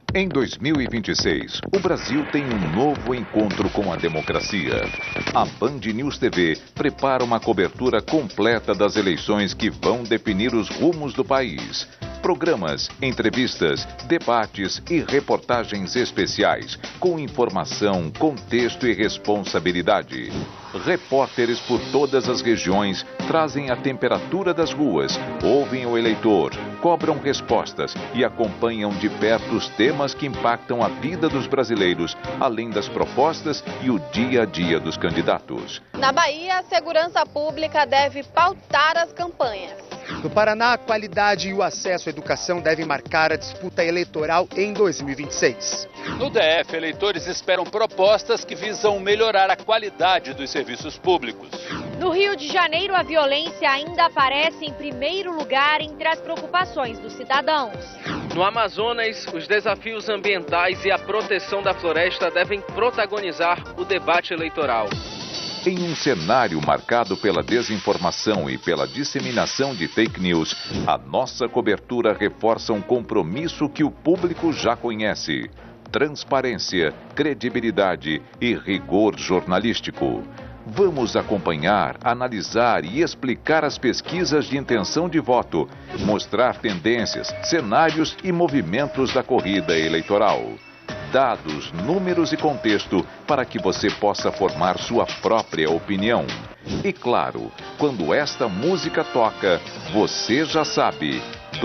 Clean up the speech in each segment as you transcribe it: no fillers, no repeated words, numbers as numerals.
Em 2026, o Brasil tem um novo encontro com a democracia. A Band News TV prepara uma cobertura completa das eleições que vão definir os rumos do país. Programas, entrevistas, debates e reportagens especiais, com informação, contexto e responsabilidade. Repórteres por todas as regiões trazem a temperatura das ruas, ouvem o eleitor, cobram respostas e acompanham de perto os temas que impactam a vida dos brasileiros, além das propostas e o dia a dia dos candidatos. Na Bahia, a segurança pública deve pautar as campanhas. No Paraná, a qualidade e o acesso à educação devem marcar a disputa eleitoral em 2026. No DF, eleitores esperam propostas que visam melhorar a qualidade dos serviços públicos. No Rio de Janeiro, a violência ainda aparece em primeiro lugar entre as preocupações dos cidadãos. No Amazonas, os desafios ambientais e a proteção da floresta devem protagonizar o debate eleitoral. Em um cenário marcado pela desinformação e pela disseminação de fake news, a nossa cobertura reforça um compromisso que o público já conhece: transparência, credibilidade e rigor jornalístico. Vamos acompanhar, analisar e explicar as pesquisas de intenção de voto, mostrar tendências, cenários e movimentos da corrida eleitoral. Dados, números e contexto para que você possa formar sua própria opinião. E claro, quando esta música toca, você já sabe,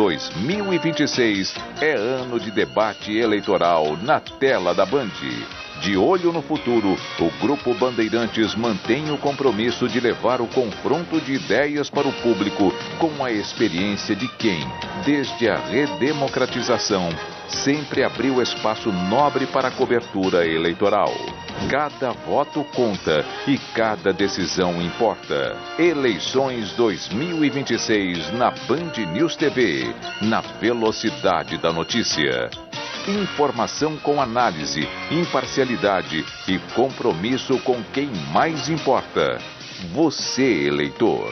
2026 é ano de debate eleitoral na tela da Band. De olho no futuro, o Grupo Bandeirantes mantém o compromisso de levar o confronto de ideias para o público com a experiência de quem, desde a redemocratização, sempre abriu espaço nobre para a cobertura eleitoral. Cada voto conta e cada decisão importa. Eleições 2026 na Band News TV, na velocidade da notícia. Informação com análise, imparcialidade e compromisso com quem mais importa. Você, eleitor.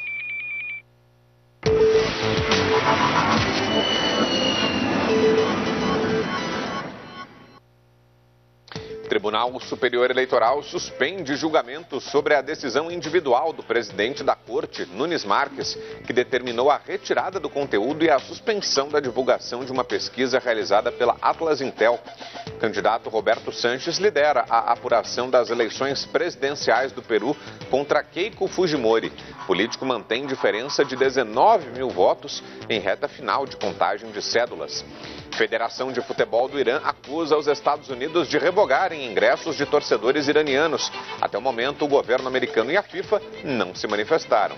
O Tribunal Superior Eleitoral suspende julgamento sobre a decisão individual do presidente da Corte, Nunes Marques, que determinou a retirada do conteúdo e a suspensão da divulgação de uma pesquisa realizada pela Atlas Intel. O candidato Roberto Sanches lidera a apuração das eleições presidenciais do Peru contra Keiko Fujimori. O político mantém diferença de 19 mil votos em reta final de contagem de cédulas. Federação de Futebol do Irã acusa os Estados Unidos de revogarem ingressos de torcedores iranianos. Até o momento, o governo americano e a FIFA não se manifestaram.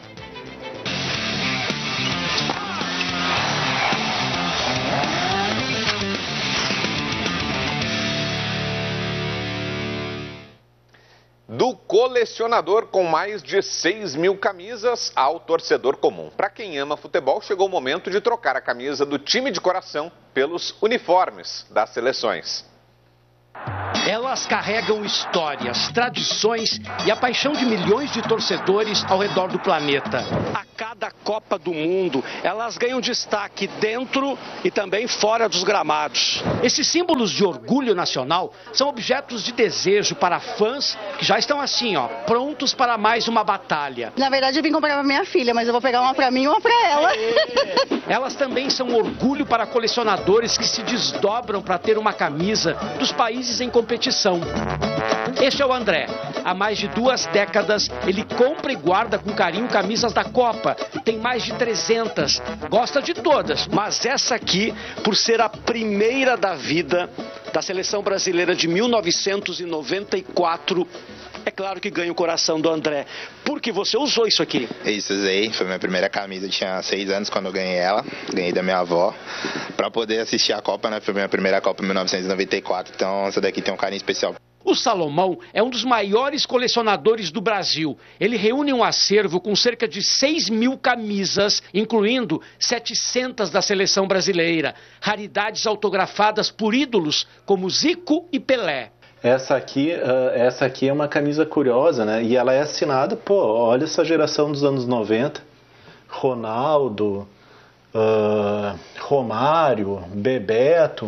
Do colecionador com mais de 6 mil camisas ao torcedor comum. Para quem ama futebol, chegou o momento de trocar a camisa do time de coração pelos uniformes das seleções. Elas carregam histórias, tradições e a paixão de milhões de torcedores ao redor do planeta. A cada Copa do Mundo, elas ganham destaque dentro e também fora dos gramados. Esses símbolos de orgulho nacional são objetos de desejo para fãs que já estão assim, prontos para mais uma batalha. Na verdade, eu vim comprar para minha filha, mas eu vou pegar uma para mim e uma para ela. Elas também são orgulho para colecionadores que se desdobram para ter uma camisa dos países em competição. Este é o André. Há mais de 2 décadas, ele compra e guarda com carinho camisas da Copa. Tem mais de 300. Gosta de todas, mas essa aqui, por ser a primeira da vida da seleção brasileira de 1994, é claro que ganha o coração do André. Porque você usou isso aqui? Isso, usei. Foi minha primeira camisa. Eu tinha 6 anos quando eu ganhei ela. Ganhei da minha avó. Pra poder assistir a Copa, né? Foi minha primeira Copa em 1994. Então, essa daqui tem um carinho especial. O Salomão é um dos maiores colecionadores do Brasil. Ele reúne um acervo com cerca de 6 mil camisas, incluindo 700 da seleção brasileira. Raridades autografadas por ídolos como Zico e Pelé. Essa aqui é uma camisa curiosa, né? E ela é assinada, olha essa geração dos anos 90. Ronaldo, Romário, Bebeto.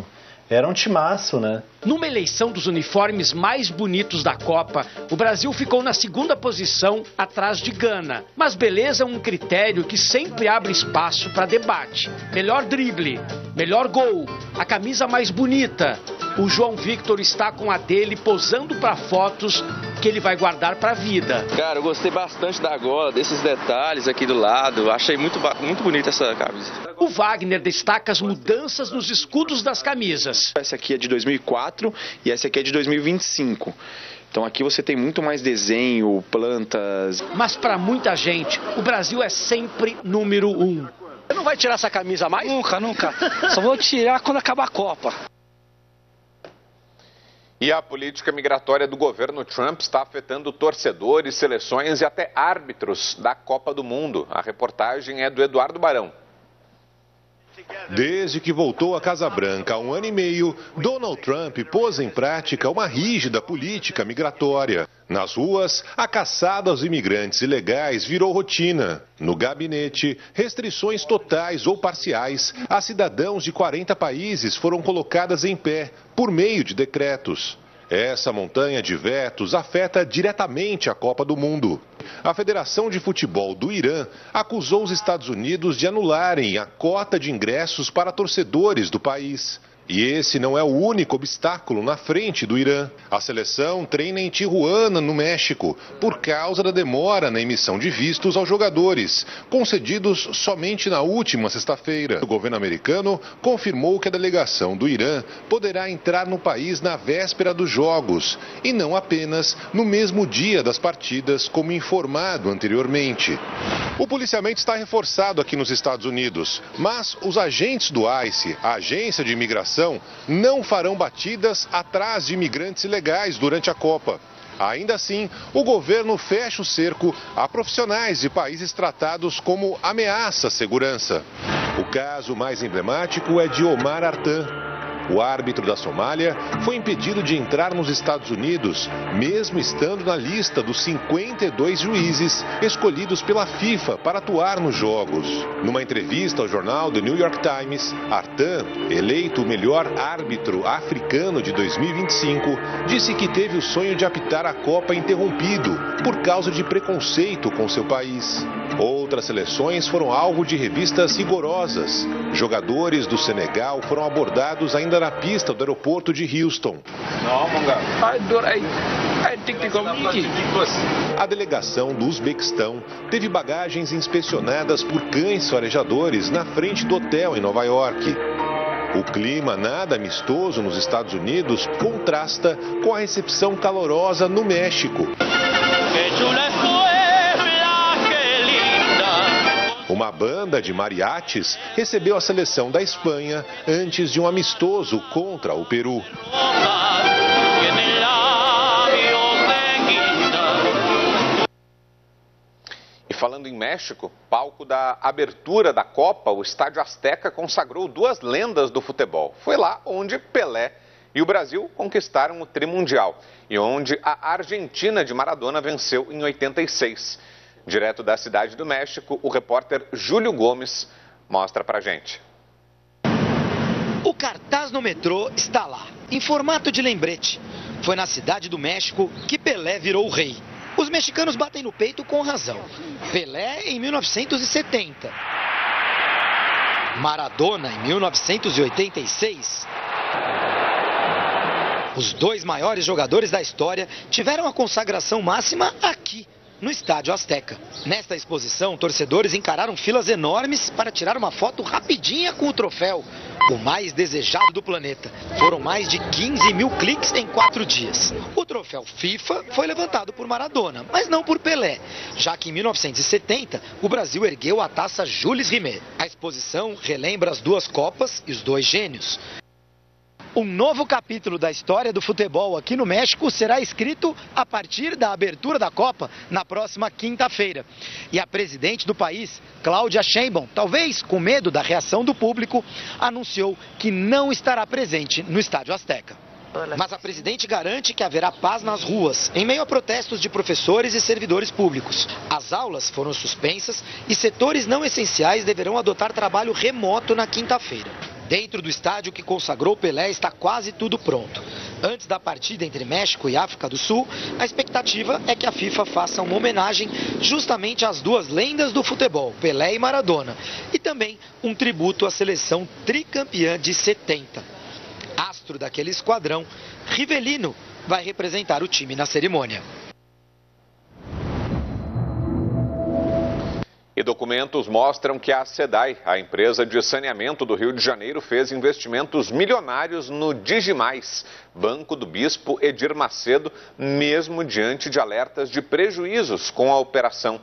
Era um timaço, né? Numa eleição dos uniformes mais bonitos da Copa, o Brasil ficou na segunda posição, atrás de Gana. Mas beleza é um critério que sempre abre espaço para debate. Melhor drible, melhor gol, a camisa mais bonita. O João Victor está com a dele posando para fotos que ele vai guardar para a vida. Cara, eu gostei bastante da gola, desses detalhes aqui do lado. Achei muito bonita essa camisa. O Wagner destaca as mudanças nos escudos das camisas. Essa aqui é de 2004 e essa aqui é de 2025. Então aqui você tem muito mais desenho, plantas. Mas para muita gente, o Brasil é sempre número 1. Você não vai tirar essa camisa mais? Nunca. Só vou tirar quando acabar a Copa. E a política migratória do governo Trump está afetando torcedores, seleções e até árbitros da Copa do Mundo. A reportagem é do Eduardo Barão. Desde que voltou à Casa Branca há 1 ano e meio, Donald Trump pôs em prática uma rígida política migratória. Nas ruas, a caçada aos imigrantes ilegais virou rotina. No gabinete, restrições totais ou parciais a cidadãos de 40 países foram colocadas em pé por meio de decretos. Essa montanha de vetos afeta diretamente a Copa do Mundo. A Federação de Futebol do Irã acusou os Estados Unidos de anularem a cota de ingressos para torcedores do país. E esse não é o único obstáculo na frente do Irã. A seleção treina em Tijuana, no México, por causa da demora na emissão de vistos aos jogadores, concedidos somente na última sexta-feira. O governo americano confirmou que a delegação do Irã poderá entrar no país na véspera dos jogos, e não apenas no mesmo dia das partidas, como informado anteriormente. O policiamento está reforçado aqui nos Estados Unidos, mas os agentes do ICE, a agência de imigração, não farão batidas atrás de imigrantes ilegais durante a Copa. Ainda assim, o governo fecha o cerco a profissionais de países tratados como ameaça à segurança. O caso mais emblemático é de Omar Artan. O árbitro da Somália foi impedido de entrar nos Estados Unidos, mesmo estando na lista dos 52 juízes escolhidos pela FIFA para atuar nos jogos. Numa entrevista ao jornal The New York Times, Artan, eleito o melhor árbitro africano de 2025, disse que teve o sonho de apitar a Copa interrompido por causa de preconceito com seu país. Outras seleções foram alvo de revistas rigorosas. Jogadores do Senegal foram abordados ainda na pista do aeroporto de Houston. A delegação do Uzbequistão teve bagagens inspecionadas por cães farejadores na frente do hotel em Nova York. O clima nada amistoso nos Estados Unidos contrasta com a recepção calorosa no México. Uma banda de mariachis recebeu a seleção da Espanha antes de um amistoso contra o Peru. E falando em México, palco da abertura da Copa, o Estádio Azteca consagrou 2 lendas do futebol. Foi lá onde Pelé e o Brasil conquistaram o trimundial e onde a Argentina de Maradona venceu em 86. Direto da Cidade do México, o repórter Júlio Gomes mostra pra gente. O cartaz no metrô está lá, em formato de lembrete. Foi na Cidade do México que Pelé virou o rei. Os mexicanos batem no peito com razão. Pelé em 1970. Maradona em 1986. Os 2 maiores jogadores da história tiveram a consagração máxima aqui, no Estádio Azteca. Nesta exposição, torcedores encararam filas enormes para tirar uma foto rapidinha com o troféu, o mais desejado do planeta. Foram mais de 15 mil cliques em 4 dias. O troféu FIFA foi levantado por Maradona, mas não por Pelé, já que em 1970 o Brasil ergueu a taça Jules Rimet. A exposição relembra as 2 Copas e os 2 gênios. Um novo capítulo da história do futebol aqui no México será escrito a partir da abertura da Copa na próxima quinta-feira. E a presidente do país, Claudia Sheinbaum, talvez com medo da reação do público, anunciou que não estará presente no Estádio Azteca. Mas a presidente garante que haverá paz nas ruas, em meio a protestos de professores e servidores públicos. As aulas foram suspensas e setores não essenciais deverão adotar trabalho remoto na quinta-feira. Dentro do estádio que consagrou Pelé está quase tudo pronto. Antes da partida entre México e África do Sul, a expectativa é que a FIFA faça uma homenagem justamente às duas lendas do futebol, Pelé e Maradona, e também um tributo à seleção tricampeã de 70. Astro daquele esquadrão, Rivelino vai representar o time na cerimônia. E documentos mostram que a SEDAI, a empresa de saneamento do Rio de Janeiro, fez investimentos milionários no Digimais, Banco do Bispo Edir Macedo, mesmo diante de alertas de prejuízos com a operação.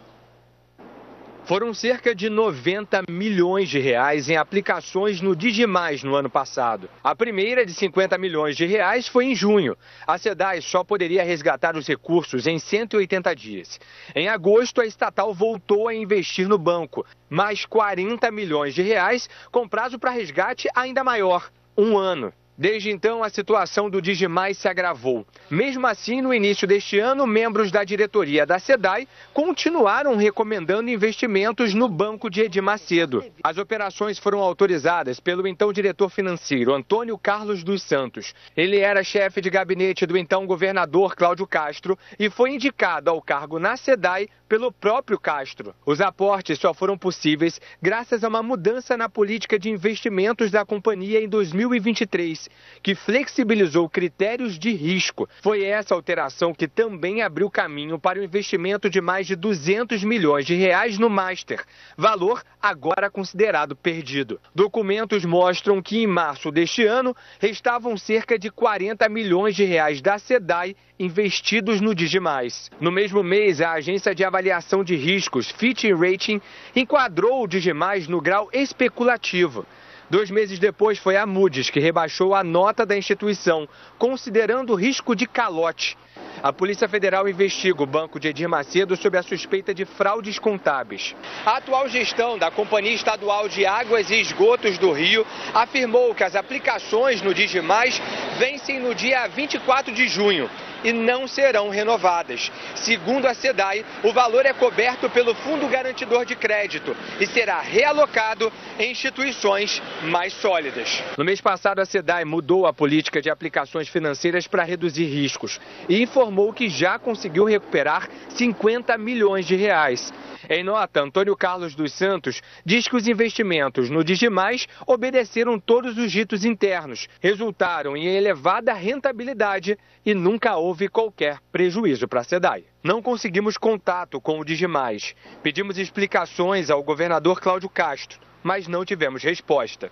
Foram cerca de 90 milhões de reais em aplicações no Digimais no ano passado. A primeira, de 50 milhões de reais, foi em junho. A SEDAI só poderia resgatar os recursos em 180 dias. Em agosto, a estatal voltou a investir no banco, mais 40 milhões de reais, com prazo para resgate ainda maior, 1 ano. Desde então, a situação do Digimais se agravou. Mesmo assim, no início deste ano, membros da diretoria da SEDAI continuaram recomendando investimentos no banco de Edir Macedo. As operações foram autorizadas pelo então diretor financeiro, Antônio Carlos dos Santos. Ele era chefe de gabinete do então governador Cláudio Castro e foi indicado ao cargo na SEDAI pelo próprio Castro. Os aportes só foram possíveis graças a uma mudança na política de investimentos da companhia em 2023, que flexibilizou critérios de risco. Foi essa alteração que também abriu caminho para o investimento de mais de 200 milhões de reais no Master, valor agora considerado perdido. Documentos mostram que em março deste ano restavam cerca de 40 milhões de reais da SEDAI investidos no Digimais. No mesmo mês, a agência de avaliação de riscos Fitch Rating enquadrou o Digimais no grau especulativo. 2 meses depois, foi a Moody's que rebaixou a nota da instituição, considerando o risco de calote. A Polícia Federal investiga o banco de Edir Macedo sob a suspeita de fraudes contábeis. A atual gestão da Companhia Estadual de Águas e Esgotos do Rio afirmou que as aplicações no Digimais vencem no dia 24 de junho e não serão renovadas. Segundo a SEDAI, o valor é coberto pelo Fundo Garantidor de Crédito e será realocado em instituições mais sólidas. No mês passado, a SEDAI mudou a política de aplicações financeiras para reduzir riscos e informou que já conseguiu recuperar 50 milhões de reais. Em nota, Antônio Carlos dos Santos diz que os investimentos no Digimais obedeceram todos os ritos internos, resultaram em elevada rentabilidade e nunca houve qualquer prejuízo para a SEDAI. Não conseguimos contato com o Digimais. Pedimos explicações ao governador Cláudio Castro, mas não tivemos resposta.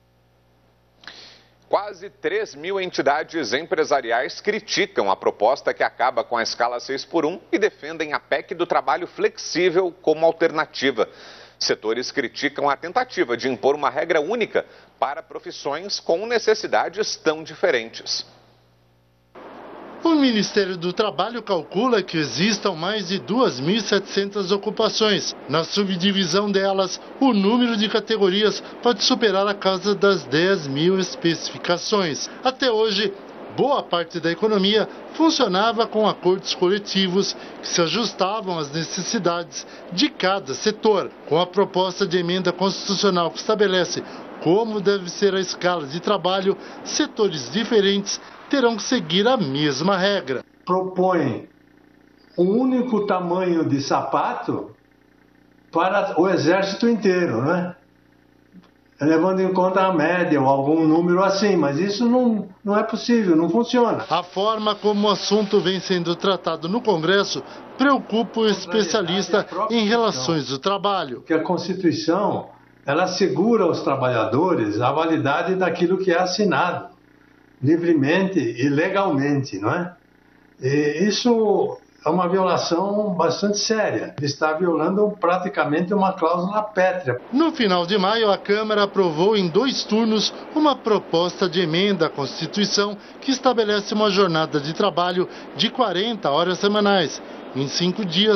Quase 3 mil entidades empresariais criticam a proposta que acaba com a escala 6x1 e defendem a PEC do trabalho flexível como alternativa. Setores criticam a tentativa de impor uma regra única para profissões com necessidades tão diferentes. O Ministério do Trabalho calcula que existam mais de 2.700 ocupações. Na subdivisão delas, o número de categorias pode superar a casa das 10 mil especificações. Até hoje, boa parte da economia funcionava com acordos coletivos que se ajustavam às necessidades de cada setor. Com a proposta de emenda constitucional que estabelece como deve ser a escala de trabalho, setores diferentes terão que seguir a mesma regra. Propõe um único tamanho de sapato para o exército inteiro, né? Levando em conta a média ou algum número assim, mas isso não é possível, não funciona. A forma como o assunto vem sendo tratado no Congresso preocupa o especialista em relações do trabalho. Que a Constituição, ela assegura aos trabalhadores a validade daquilo que é assinado livremente e legalmente, não é? E isso é uma violação bastante séria. Ele está violando praticamente uma cláusula pétrea. No final de maio, a Câmara aprovou em 2 turnos uma proposta de emenda à Constituição que estabelece uma jornada de trabalho de 40 horas semanais, em 5 dias,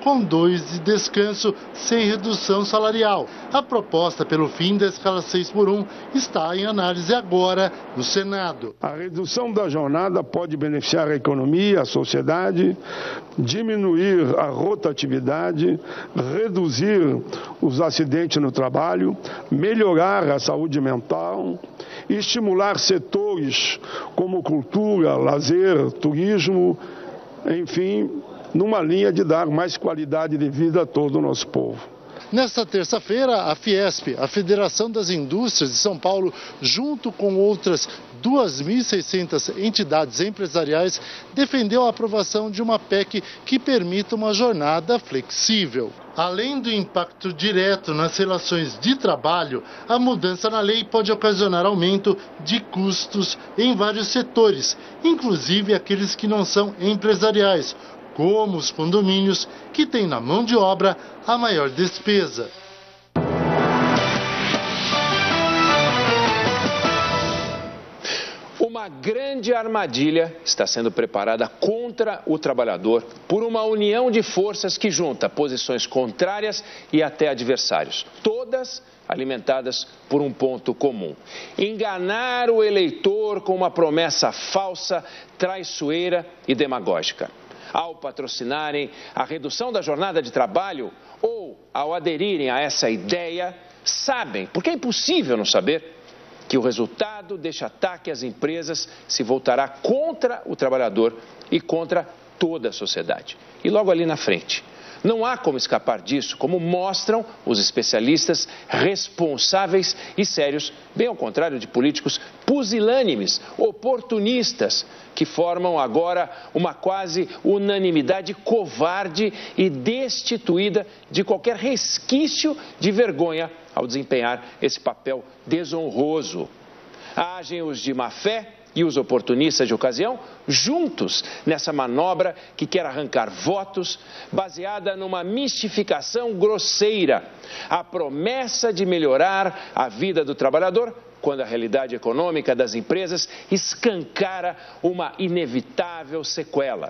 com 2 de descanso, sem redução salarial. A proposta pelo fim da escala 6x1 está em análise agora no Senado. A redução da jornada pode beneficiar a economia, a sociedade, diminuir a rotatividade, reduzir os acidentes no trabalho, melhorar a saúde mental, estimular setores como cultura, lazer, turismo, enfim, numa linha de dar mais qualidade de vida a todo o nosso povo. Nesta terça-feira, a Fiesp, a Federação das Indústrias de São Paulo, junto com outras 2.600 entidades empresariais, defendeu a aprovação de uma PEC que permita uma jornada flexível. Além do impacto direto nas relações de trabalho, a mudança na lei pode ocasionar aumento de custos em vários setores, inclusive aqueles que não são empresariais, como os condomínios, que têm na mão de obra a maior despesa. Uma grande armadilha está sendo preparada contra o trabalhador por uma união de forças que junta posições contrárias e até adversários, todas alimentadas por um ponto comum: enganar o eleitor com uma promessa falsa, traiçoeira e demagógica. Ao patrocinarem a redução da jornada de trabalho ou ao aderirem a essa ideia, sabem, porque é impossível não saber, que o resultado deste ataque às empresas se voltará contra o trabalhador e contra toda a sociedade. E logo ali na frente, não há como escapar disso, como mostram os especialistas responsáveis e sérios, bem ao contrário de políticos pusilânimes, oportunistas, que formam agora uma quase unanimidade covarde e destituída de qualquer resquício de vergonha ao desempenhar esse papel desonroso. Agem os de má fé e os oportunistas de ocasião juntos nessa manobra que quer arrancar votos baseada numa mistificação grosseira, a promessa de melhorar a vida do trabalhador, quando a realidade econômica das empresas escancara uma inevitável sequela.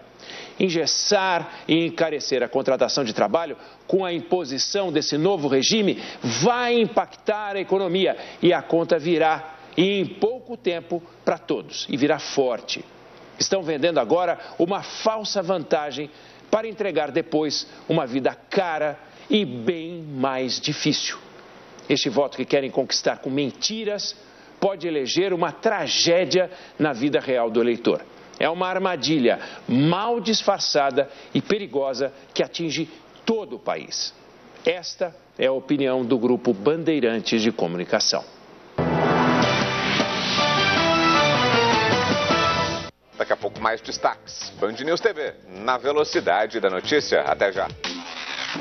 Engessar e encarecer a contratação de trabalho com a imposição desse novo regime vai impactar a economia e a conta virá, e em pouco tempo, para todos, e virá forte. Estão vendendo agora uma falsa vantagem para entregar depois uma vida cara e bem mais difícil. Este voto que querem conquistar com mentiras pode eleger uma tragédia na vida real do eleitor. É uma armadilha mal disfarçada e perigosa que atinge todo o país. Esta é a opinião do Grupo Bandeirantes de Comunicação. Daqui a pouco mais destaques. Band News TV, na velocidade da notícia. Até já.